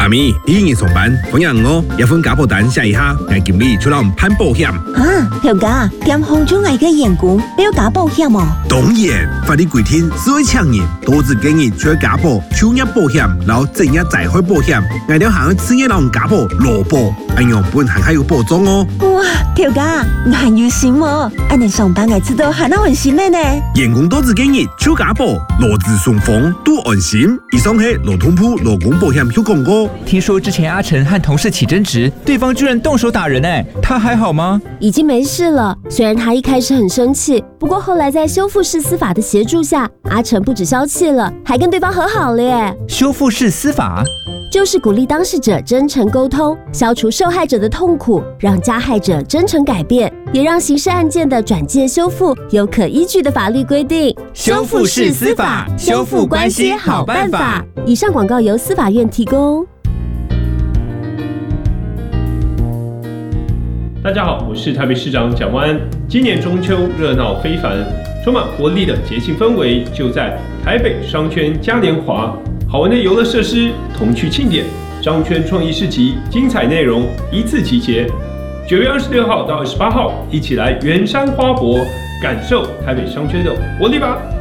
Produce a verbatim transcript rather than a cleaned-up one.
妈咪，你今日上班，朋友我一份家保单写一下，我今日出来攀保险。 啊，条家，点红中外嘅员工你要加保险哦？ 当然，法律规定，所有抢人都只建议除了家保、就业保险，然后正业灾害保险，我哋行企业人家保、劳保，咁樣本行係有保障哦。 哇，條家，我很有心喎！按你上班我知道係那很心咩呢？ 員工都只建議出家保，勞資雙方都安心。以上係勞通部勞工保險有廣告。 聽說之前阿成和同事起爭執，對方居然動手打人哎，他還好嗎？ 已經沒事了。雖然他一開始很生氣，不過後來在修復式司法的協助下，阿成不止消氣了，還跟對方和好了耶。 修復式司法就是鼓勵當事者真誠溝通，消除受害者的痛苦，讓加害者真誠改變，也讓刑事案件的轉介修復有可依據的法律規定。 修復式司法，修復關係好辦法。 以上廣告由司法院提供。 大家好，我是台北市長蔣萬安。今年中秋熱鬧非凡，充滿活力的節慶氛圍就在台北商圈嘉年華。好玩的遊樂設施，童趣慶典，商圈創意市集，精彩內容一次集結。九月二十六號到二十八號，一起來圓山花博，感受台北商圈的活力吧！